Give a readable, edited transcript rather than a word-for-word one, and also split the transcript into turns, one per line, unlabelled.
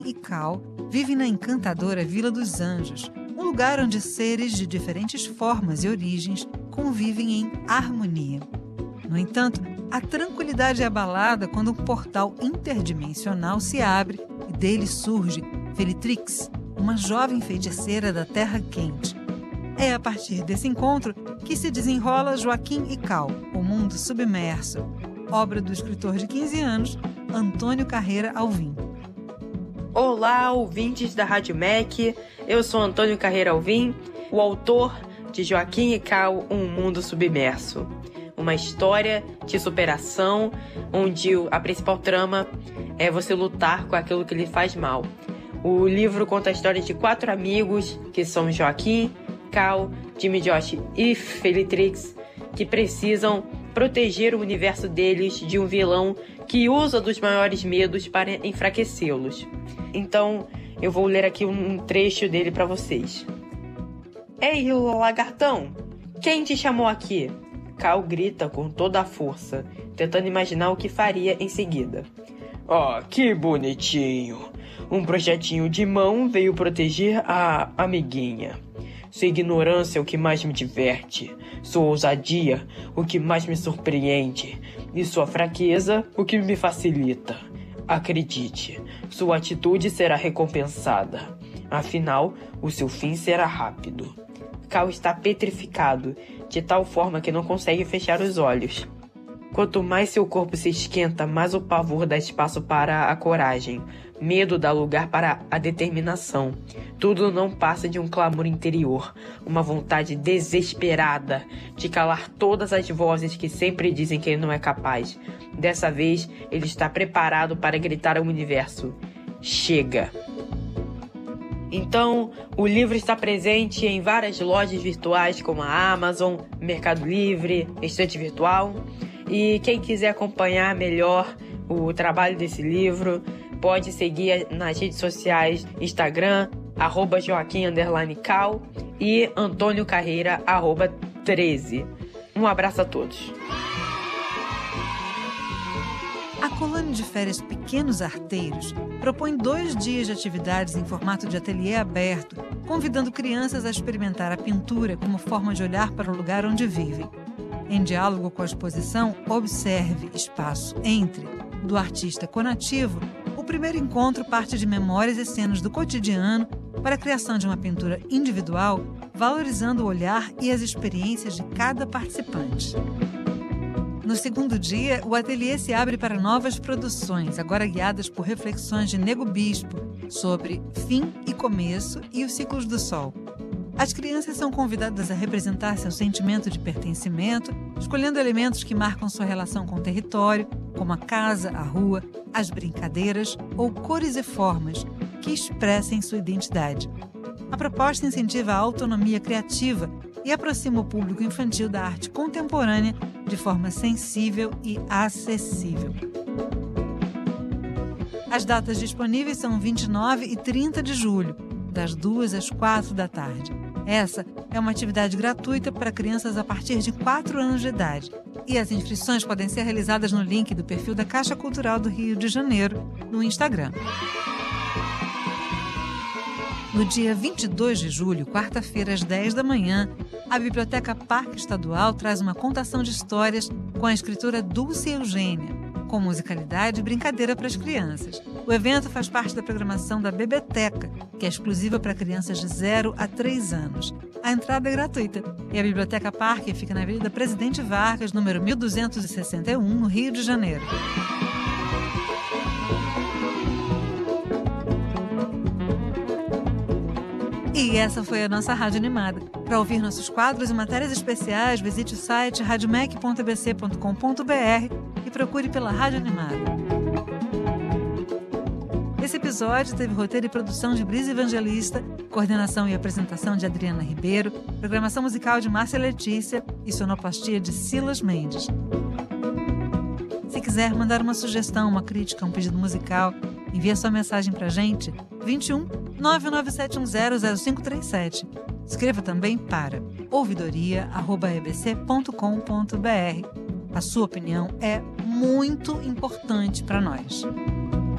e Cal vivem na encantadora Vila dos Anjos, um lugar onde seres de diferentes formas e origens convivem em harmonia. No entanto, a tranquilidade é abalada quando um portal interdimensional se abre e dele surge Felitrix, uma jovem feiticeira da Terra Quente. É a partir desse encontro que se desenrola Joaquim e Cal, o Mundo Submerso, obra do escritor de 15 anos, Antônio Carreira Alvim.
Olá, ouvintes da Rádio MEC, eu sou Antônio Carreira Alvim, o autor de Joaquim e Cal, Um Mundo Submerso. Uma história de superação, onde a principal trama é você lutar com aquilo que lhe faz mal. O livro conta a história de 4 amigos, que são Joaquim, Cal, Jimmy Josh e Felitrix, que precisam proteger o universo deles de um vilão que usa dos maiores medos para enfraquecê-los. Então, eu vou ler aqui um trecho dele para vocês. Ei, lagartão! Quem te chamou aqui? Cal grita com toda a força, tentando imaginar o que faria em seguida. Oh, que bonitinho! Um projetinho de mão veio proteger a amiguinha. Sua ignorância é o que mais me diverte, sua ousadia o que mais me surpreende, e sua fraqueza o que me facilita. Acredite, sua atitude será recompensada. Afinal, o seu fim será rápido. Cal está petrificado, de tal forma que não consegue fechar os olhos. Quanto mais seu corpo se esquenta, mais o pavor dá espaço para a coragem. Medo dá lugar para a determinação. Tudo não passa de um clamor interior, uma vontade desesperada de calar todas as vozes que sempre dizem que ele não é capaz. Dessa vez, ele está preparado para gritar ao universo: chega! Então, o livro está presente em várias lojas virtuais como a Amazon, Mercado Livre, Estante Virtual. E quem quiser acompanhar melhor o trabalho desse livro, pode seguir nas redes sociais, Instagram, @Joaquim_Cal e Antônio Carreira, @13. Um abraço a todos.
A colônia de férias Pequenos Arteiros propõe 2 dias de atividades em formato de ateliê aberto, convidando crianças a experimentar a pintura como forma de olhar para o lugar onde vivem. Em diálogo com a exposição Observe Espaço Entre, do artista Conativo, o primeiro encontro parte de memórias e cenas do cotidiano para a criação de uma pintura individual, valorizando o olhar e as experiências de cada participante. No segundo dia, o ateliê se abre para novas produções, agora guiadas por reflexões de Nego Bispo sobre fim e começo e os ciclos do sol. As crianças são convidadas a representar seu sentimento de pertencimento, escolhendo elementos que marcam sua relação com o território, como a casa, a rua, as brincadeiras ou cores e formas que expressem sua identidade. A proposta incentiva a autonomia criativa e aproxima o público infantil da arte contemporânea de forma sensível e acessível. As datas disponíveis são 29 e 30 de julho, das 2 às 4 da tarde. Essa é uma atividade gratuita para crianças a partir de 4 anos de idade. E as inscrições podem ser realizadas no link do perfil da Caixa Cultural do Rio de Janeiro no Instagram. No dia 22 de julho, quarta-feira, às 10 da manhã, a Biblioteca Parque Estadual traz uma contação de histórias com a escritora Dulce Eugênia, com musicalidade e brincadeira para as crianças. O evento faz parte da programação da Bebeteca, que é exclusiva para crianças de 0 a 3 anos. A entrada é gratuita e a Biblioteca Parque fica na Avenida Presidente Vargas, número 1261, no Rio de Janeiro. E essa foi a nossa Rádio Animada. Para ouvir nossos quadros e matérias especiais, visite o site radiomec.bc.com.br e procure pela Rádio Animada. Esse episódio teve roteiro e produção de Brisa Evangelista, coordenação e apresentação de Adriana Ribeiro, programação musical de Márcia Letícia e sonoplastia de Silas Mendes. Se quiser mandar uma sugestão, uma crítica, um pedido musical, envie sua mensagem para a gente, 21 997100537. Escreva também para ouvidoria@ebc.com.br. A sua opinião é muito importante para nós.